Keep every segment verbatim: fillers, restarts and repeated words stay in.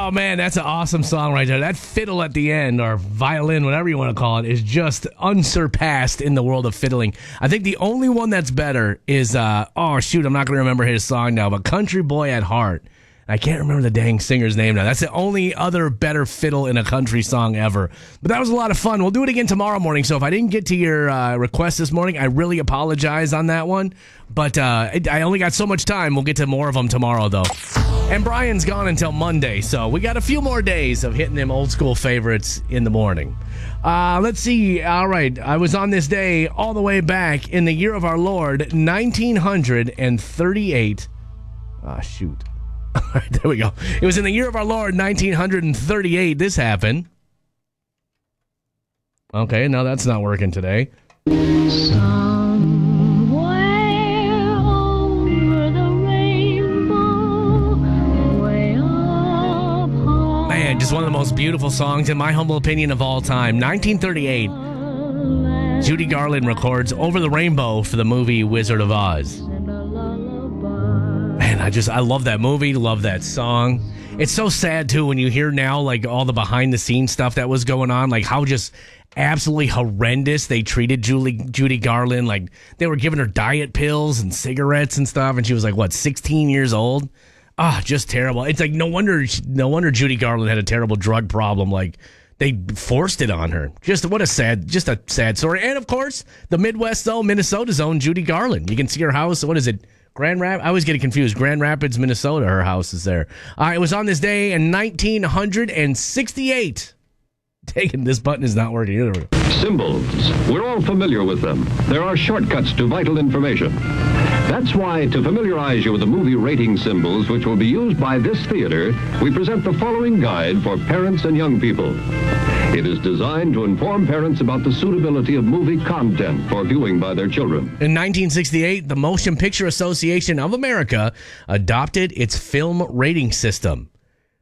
Oh, man, that's an awesome song right there. That fiddle at the end, or violin, whatever you want to call it, is just unsurpassed in the world of fiddling. I think the only one that's better is, uh, oh, shoot, I'm not going to remember his song now, but Country Boy at Heart. I can't remember the dang singer's name now. That's the only other better fiddle in a country song ever. But that was a lot of fun. We'll do it again tomorrow morning. So if I didn't get to your uh, request this morning, I really apologize on that one. But uh, it, I only got so much time. We'll get to more of them tomorrow, though. And Brian's gone until Monday. So we got a few more days of hitting them old school favorites in the morning. Uh, let's see. All right. I was on this day all the way back in the year of our Lord, nineteen thirty-eight. Ah, shoot. All right, there we go. It was in the year of our Lord, nineteen thirty-eight. This happened. Okay, no, that's not working today. Somewhere over the rainbow, way up high. Man, just one of the most beautiful songs, in my humble opinion, of all time. nineteen thirty-eight. Judy Garland records Over the Rainbow for the movie Wizard of Oz. Man, I just, I love that movie, love that song. It's so sad, too, when you hear now, like, all the behind-the-scenes stuff that was going on, like, how just absolutely horrendous they treated Julie, Judy Garland. Like, they were giving her diet pills and cigarettes and stuff, and she was, like, what, sixteen years old? Ah, just terrible. It's like, no wonder, no wonder Judy Garland had a terrible drug problem. Like, they forced it on her. Just what a sad, just a sad story. And, of course, the Midwest zone, Minnesota's own Judy Garland. You can see her house, what is it? Grand Rapids? I always get confused. Grand Rapids, Minnesota, her house is there. Uh, it was on this day in nineteen sixty-eight. Taking this button is not working either. Symbols. We're all familiar with them. There are shortcuts to vital information. That's why, to familiarize you with the movie rating symbols which will be used by this theater, we present the following guide for parents and young people. It is designed to inform parents about the suitability of movie content for viewing by their children. In nineteen sixty-eight, the Motion Picture Association of America adopted its film rating system.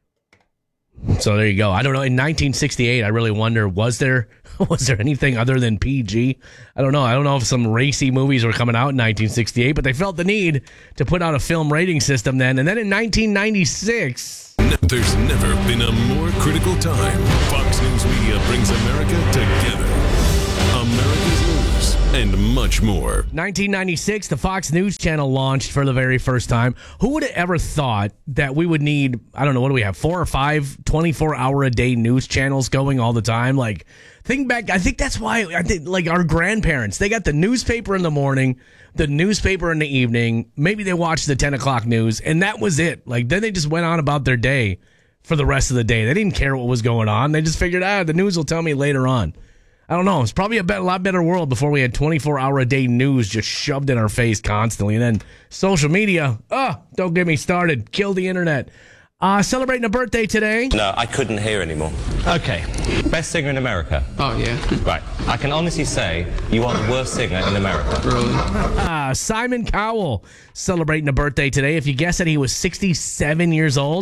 So there you go. I don't know. In nineteen sixty-eight, I really wonder, was there was there anything other than P G? I don't know. I don't know if some racy movies were coming out in nineteen sixty-eight, but they felt the need to put out a film rating system then. And then in nineteen ninety-six... There's never been a more critical time. Fox News Media brings America together. America's news and much more. nineteen ninety-six, the Fox News Channel launched for the very first time. Who would have ever thought that we would need, I don't know, what do we have, four or five twenty-four hour a day news channels going all the time? Like, think back, I think that's why, I think, like, our grandparents, they got the newspaper in the morning, the newspaper in the evening, maybe they watched the ten o'clock news, and that was it. Like, then they just went on about their day for the rest of the day. They didn't care what was going on. They just figured, ah, the news will tell me later on. I don't know. It's probably a, bet, a lot better world before we had twenty-four hour a day news just shoved in our face constantly. And then social media, oh, don't get me started. Kill the internet. Uh, celebrating a birthday today. No, I couldn't hear anymore. Okay. Best singer in America. Oh, yeah. Right. I can honestly say you are the worst singer in America. Really? Uh, Simon Cowell celebrating a birthday today. If you guessed that he was sixty-seven years old,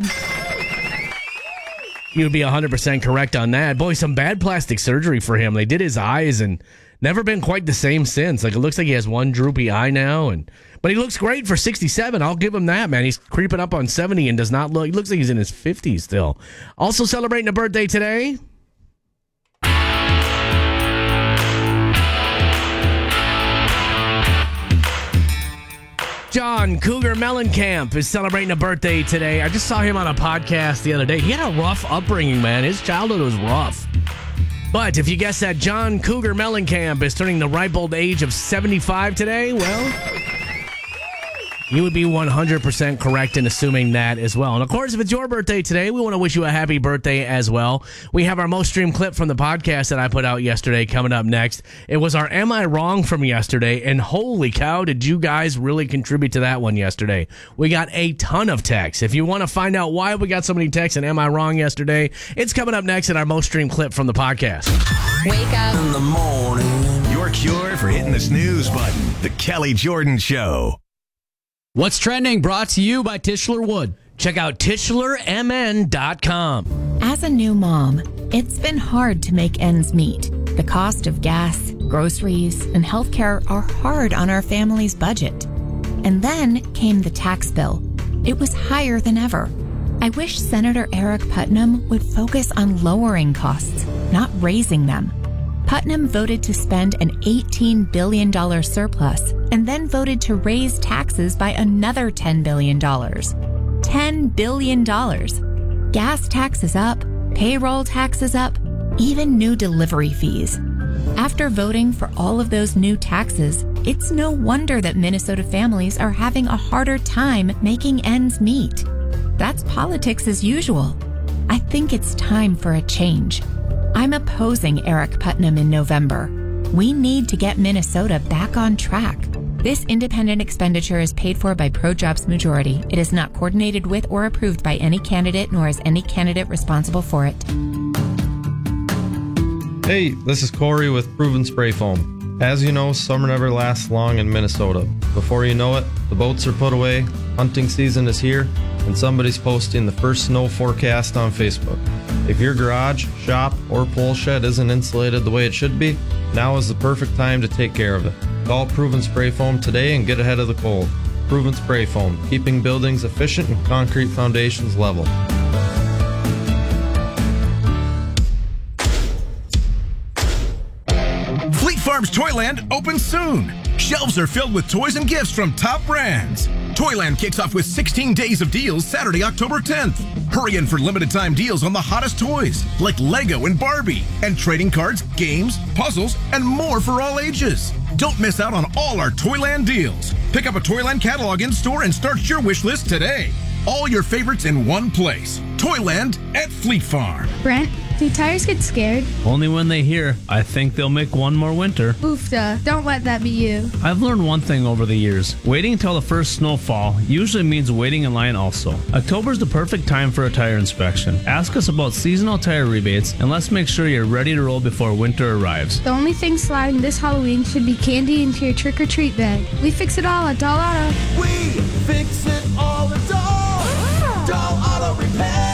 you'd be one hundred percent correct on that. Boy, some bad plastic surgery for him. They did his eyes and never been quite the same since. Like, it looks like he has one droopy eye now. and But he looks great for sixty-seven. I'll give him that, man. He's creeping up on seventy and does not look... He looks like he's in his fifties still. Also celebrating a birthday today... John Cougar Mellencamp is celebrating a birthday today. I just saw him on a podcast the other day. He had a rough upbringing, man. His childhood was rough. But if you guess that John Cougar Mellencamp is turning the ripe old age of seventy-five today, well, you would be one hundred percent correct in assuming that as well. And of course, if it's your birthday today, we want to wish you a happy birthday as well. We have our most streamed clip from the podcast that I put out yesterday coming up next. It was our Am I Wrong from yesterday, and holy cow, did you guys really contribute to that one yesterday. We got a ton of texts. If you want to find out why we got so many texts and Am I Wrong yesterday, it's coming up next in our most streamed clip from the podcast. Wake up in the morning. Your cure for hitting the snooze button. The Kelly Jordan Show. What's trending? Brought to you by Tischler Wood. Check out Tischler M N dot com. As a new mom, it's been hard to make ends meet. The cost of gas, groceries, and healthcare are hard on our family's budget. And then came the tax bill. It was higher than ever. I wish Senator Eric Putnam would focus on lowering costs, not raising them. Putnam voted to spend an eighteen billion dollars surplus and then voted to raise taxes by another ten billion dollars. ten billion dollars. Gas taxes up, payroll taxes up, even new delivery fees. After voting for all of those new taxes, it's no wonder that Minnesota families are having a harder time making ends meet. That's politics as usual. I think it's time for a change. I'm opposing Eric Putnam in November. We need to get Minnesota back on track. This independent expenditure is paid for by ProJobs Majority. It is not coordinated with or approved by any candidate, nor is any candidate responsible for it. Hey, this is Corey with Proven Spray Foam. As you know, summer never lasts long in Minnesota. Before you know it, the boats are put away, hunting season is here, and somebody's posting the first snow forecast on Facebook. If your garage, shop, or pole shed isn't insulated the way it should be, now is the perfect time to take care of it. Call Proven Spray Foam today and get ahead of the cold. Proven Spray Foam, keeping buildings efficient and concrete foundations level. Fleet Farm's Toyland opens soon. Shelves are filled with toys and gifts from top brands. Toyland kicks off with sixteen days of deals Saturday, October tenth. Hurry in for limited time deals on the hottest toys like Lego and Barbie, and trading cards, games, puzzles, and more for all ages. Don't miss out on all our Toyland deals. Pick up a Toyland catalog in store and start your wish list today. All your favorites in one place. Toyland at Fleet Farm. Brent, do tires get scared? Only when they hear, I think they'll make one more winter. Oofda, don't let that be you. I've learned one thing over the years. Waiting until the first snowfall usually means waiting in line also. October's the perfect time for a tire inspection. Ask us about seasonal tire rebates, and let's make sure you're ready to roll before winter arrives. The only thing sliding this Halloween should be candy into your trick-or-treat bag. We fix it all at Doll Auto. We fix it all at Doll. Doll Auto Repair.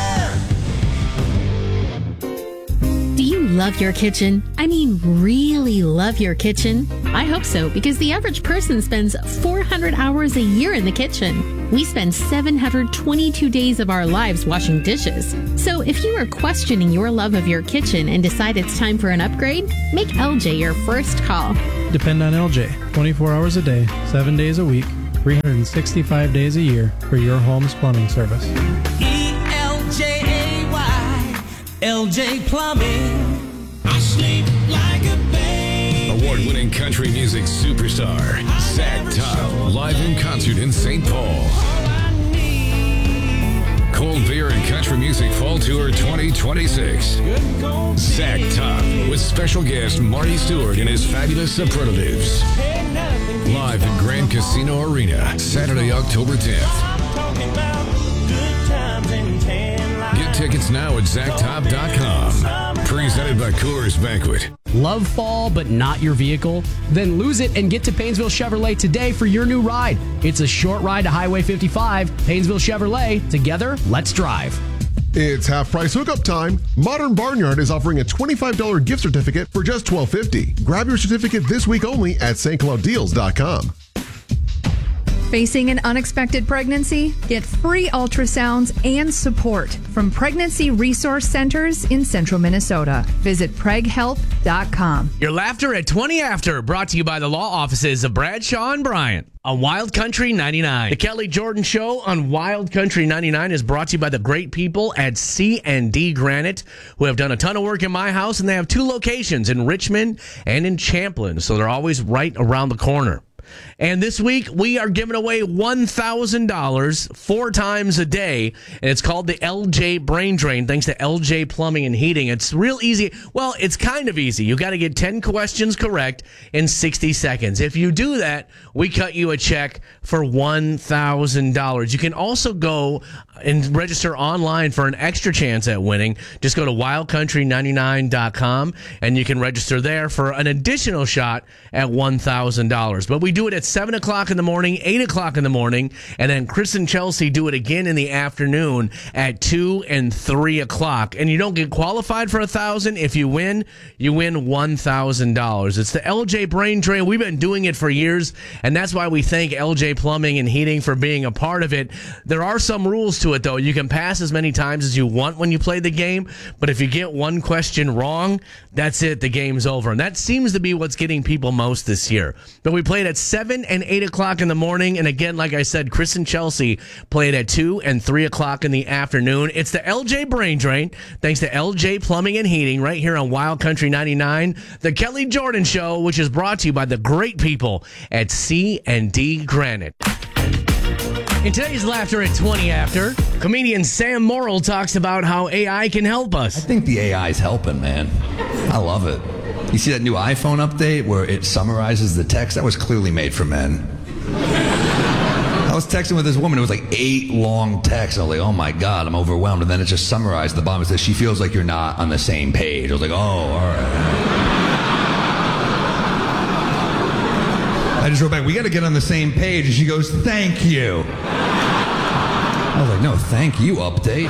Do you love your kitchen? I mean, really love your kitchen? I hope so, because the average person spends four hundred hours a year in the kitchen. We spend seven hundred twenty-two days of our lives washing dishes. So if you are questioning your love of your kitchen and decide it's time for an upgrade, make L J your first call. Depend on L J. twenty-four hours a day, seven days a week, three hundred sixty-five days a year for your home's plumbing service. E L J A Y, L J Plumbing. I sleep like a baby. Award-winning country music superstar, Zach Top, live in concert in Saint Paul. Cold Beer and Country Music Fall Tour twenty twenty-six. Zach Top with special guest Marty Stewart and his fabulous Superlatives. Live at Grand Casino Arena, Saturday, October tenth. Get tickets now at Zach Top dot com. Presented by Coors Banquet. Love fall, but not your vehicle? Then lose it and get to Painesville Chevrolet today for your new ride. It's a short ride to Highway fifty-five. Painesville Chevrolet. Together, let's drive. It's half-price hookup time. Modern Barnyard is offering a twenty-five dollars gift certificate for just twelve fifty. Grab your certificate this week only at Saint Cloud Deals dot com. Facing an unexpected pregnancy? Get free ultrasounds and support from Pregnancy Resource Centers in Central Minnesota. Visit preg health dot com. Your laughter at twenty after, brought to you by the law offices of Bradshaw and Bryant on Wild Country ninety-nine. The Kelly Jordan Show on Wild Country ninety-nine is brought to you by the great people at C and D Granite, who have done a ton of work in my house, and they have two locations in Richmond and in Champlin, so they're always right around the corner. And this week, we are giving away one thousand dollars four times a day, and it's called the L J Brain Drain, thanks to L J Plumbing and Heating. It's real easy. Well, it's kind of easy. You got to get ten questions correct in sixty seconds. If you do that, we cut you a check for one thousand dollars. You can also go and register online for an extra chance at winning. Just go to wild country ninety-nine dot com, and you can register there for an additional shot at one thousand dollars. But we We do it at seven o'clock in the morning, eight o'clock in the morning, and then Chris and Chelsea do it again in the afternoon at two and three o'clock. And you don't get qualified for a thousand. If you win, you win one thousand dollars. It's the L J Brain Drain. We've been doing it for years, and that's why we thank L J Plumbing and Heating for being a part of it. There are some rules to it, though. You can pass as many times as you want when you play the game, but if you get one question wrong, that's it. The game's over. And that seems to be what's getting people most this year. But we played at seven and eight o'clock in the morning, and again, like I said, Chris and Chelsea played at two and three o'clock in the afternoon. It's the L J Brain Drain, thanks to L J Plumbing and Heating, right here on Wild Country ninety-nine, the Kelly Jordan Show, which is brought to you by the great people at C and D Granite. In today's Laughter at twenty After, comedian Sam Morrill talks about how A I can help us. I think the A I is helping, man. I love it. You see that new iPhone update where it summarizes the text? That was clearly made for men. I was texting with this woman. It was like eight long texts. I was like, oh my God, I'm overwhelmed. And then it just summarized at the bottom. It says, she feels like you're not on the same page. I was like, oh, all right. I just wrote back, we got to get on the same page. And she goes, thank you. I was like, no, thank you, update.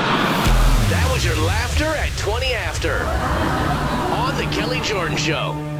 That was your Laughter at twenty After on the Kelly Jordan Show.